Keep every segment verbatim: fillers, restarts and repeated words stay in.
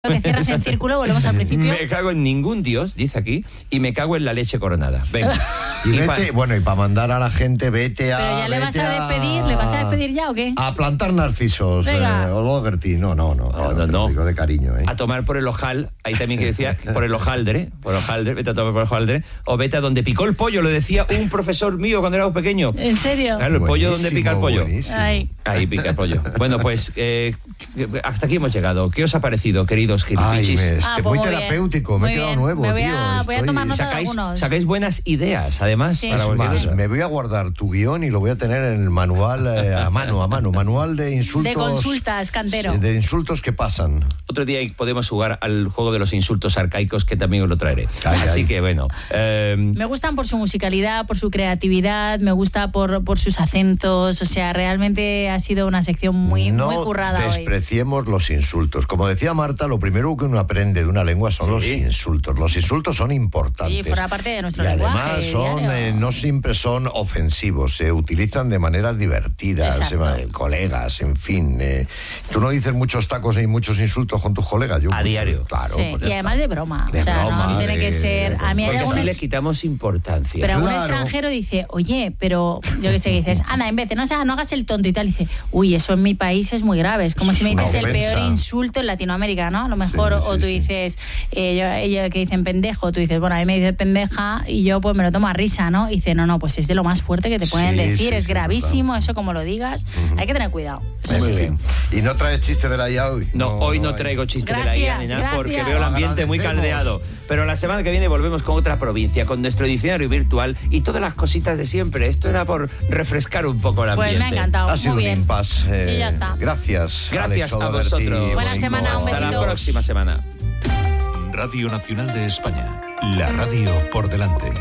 Que cierras en círculo, volvemos al principio. Me cago en ningún dios, dice aquí, y me cago en la leche coronada. Venga. Y vete, y bueno, y para mandar a la gente, vete a... Pero ya le vas a despedir, a... ¿le vas a despedir ya o qué? A plantar narcisos, eh, o Dougherty. No, no, no, no, no, no. Digo de cariño, ¿eh? A tomar por el ojal, ahí también que decía, por el hojaldre, por el hojaldre, vete a tomar por el hojaldre, o vete a donde picó el pollo, lo decía un profesor mío cuando éramos pequeños. ¿En serio? Claro, el pollo donde pica el pollo. Ahí. Ahí pica el pollo. Bueno, pues eh, hasta aquí hemos llegado. ¿Qué os ha parecido, queridos gilipichis? Ay, me, este, Ah, muy pues muy terapéutico, bien. me Muy he quedado bien. nuevo, Me voy tío. a- voy a Estoy- tomar nota. Sacáis, algunos. sacáis buenas ideas, además. Sí. para Es cualquier más, cosa. me voy a guardar tu guión y lo voy a tener en el manual eh, a mano, a mano. Manual de insultos. De consultas, Cantero. Sí, de insultos que pasan. Otro día podemos jugar al juego de los insultos arcaicos, que también os lo traeré. Ay, Así ay. que bueno. eh, Me gustan por su musicalidad, por su creatividad, me gusta por, por sus acentos, o sea, realmente ha sido una sección muy, no muy currada hoy. despreciemos los insultos. Como decía Marta, lo primero que uno aprende de una lengua son Sí. los insultos. Los insultos son importantes. Sí, forma parte de nuestro y lenguaje además son, diario. eh, no siempre son ofensivos, se utilizan de maneras divertidas, Exacto. eh, colegas, en fin. eh. Tú no dices muchos tacos y muchos insultos con tus colegas. Yo A mucho, diario. Claro. Sí, pues ya y además está. de broma, De o sea, broma, no tiene de- que ser... A mí hay porque algún así es- le quitamos importancia. Pero algún Claro. extranjero dice, oye, pero yo qué sé, dices, Ana, en vez de no, o sea, no hagas el tonto y tal, dice, uy, eso en mi país es muy grave. Es como Eso si me es una dices el ofensa. peor insulto en Latinoamérica, ¿no? A lo mejor, Sí, o sí, tú sí. dices, eh, yo- ella que dicen pendejo, tú dices, bueno, a mí me dice pendeja y yo pues me lo tomo a risa, ¿no? Y dice, no, no, pues es de lo más fuerte que te pueden Sí, decir, sí, es sí, gravísimo, verdad. eso como lo digas, hay que tener cuidado. Eso En sí. fin. ¿Y no traes chiste de la I A hoy? No, hoy no hay. traigo chiste de la Gracias, I A ni nada, porque gracias. veo el ambiente muy Agradecemos. caldeado. Pero la semana que viene volvemos con otra provincia, con nuestro diccionario virtual y todas las cositas de siempre. Esto era por refrescar un poco el Pues ambiente. me ha encantado, Ha sido muy un bien. impasse. eh, Y ya está. Gracias. Gracias Alex a O'Doherty, vosotros. Buena Boicot. semana, un Hasta la besito. próxima semana. Radio Nacional de España. La radio por delante.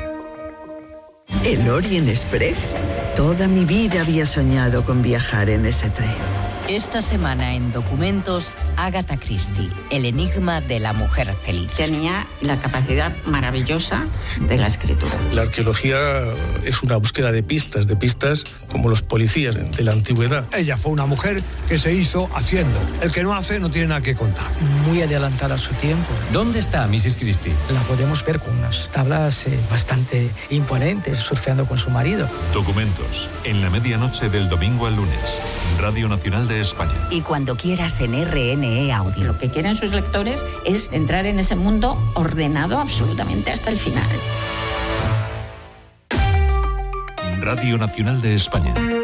¿El Orient Express? Toda mi vida había soñado con viajar en ese tren. Esta semana en Documentos, Agatha Christie, el enigma de la mujer feliz. Tenía la capacidad maravillosa de la escritura. La arqueología es una búsqueda de pistas, de pistas como los policías de la antigüedad. Ella fue una mujer que se hizo haciendo. El que no hace no tiene nada que contar. Muy adelantada a su tiempo. ¿Dónde está missus Christie? La podemos ver con unas tablas eh, bastante imponentes, surfeando con su marido. Documentos. En la medianoche del domingo al lunes. Radio Nacional de España. Y cuando quieras en R N E Audio. Lo que quieren sus lectores es entrar en ese mundo ordenado absolutamente hasta el final. Radio Nacional de España.